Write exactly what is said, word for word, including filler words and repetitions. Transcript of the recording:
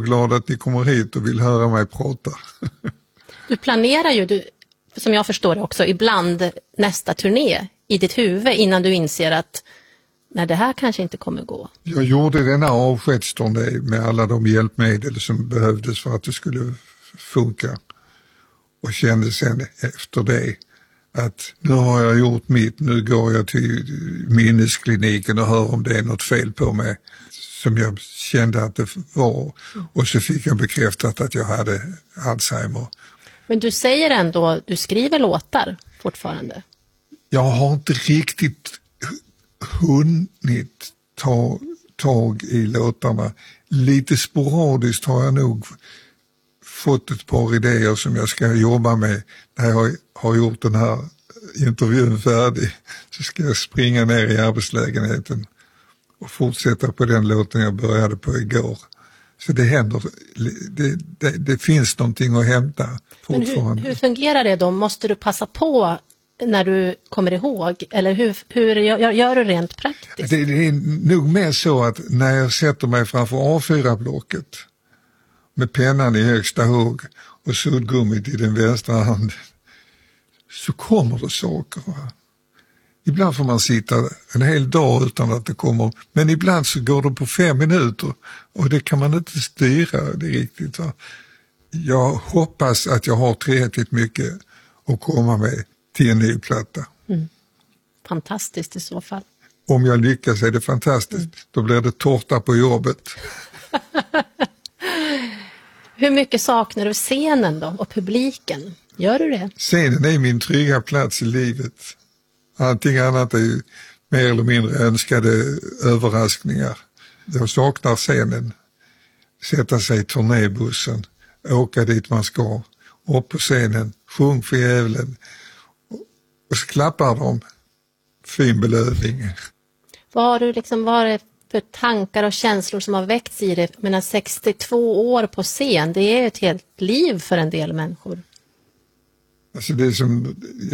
glad att ni kommer hit och vill höra mig prata. Du planerar ju, du, som jag förstår det också, ibland nästa turné i ditt huvud innan du inser att nej, det här kanske inte kommer gå. Jag gjorde denna avskedsturné med alla de hjälpmedel som behövdes för att det skulle funka. Och kände sen efter det att nu har jag gjort mitt, nu går jag till minneskliniken och hör om det är något fel på mig som jag kände att det var. Och så fick jag bekräftat att jag hade Alzheimer. Men du säger ändå, du skriver låtar fortfarande. Jag har inte riktigt hunnit ta tag i låtarna. Lite sporadiskt har jag nog fått ett par idéer som jag ska jobba med. När jag har gjort den här intervjun färdig så ska jag springa ner i arbetslägenheten och fortsätta på den låten jag började på igår. Så det händer, det, det, det finns någonting att hämta fortfarande. Men hur, hur fungerar det då? Måste du passa på när du kommer ihåg? Eller hur, hur gör, gör du rent praktiskt? Det, det är nog mer så att när jag sätter mig framför A fyra-blocket med pennan i högsta hugg och suddgummit i den vänstra handen så kommer det saker. Va? Ibland får man sitta en hel dag utan att det kommer, men ibland så går det på fem minuter och det kan man inte styra det riktigt. Va? Jag hoppas att jag har tillräckligt mycket att komma med till en ny platta. Mm. Fantastiskt i så fall. Om jag lyckas är det fantastiskt. Mm. Då blir det tårta på jobbet. Hur mycket saknar du scenen då och publiken? Gör du det? Scenen är min trygga plats i livet. Allting annat är ju mer eller mindre önskade överraskningar. Jag saknar scenen. Sätta sig i turnébussen, åka dit man ska, upp på scenen, sjung för djävulen och så klappar de. Fin belöning. Vad har du liksom, vad är det för tankar och känslor som har väckts i det? Men sextiotvå år på scen, det är ett helt liv för en del människor. Alltså det som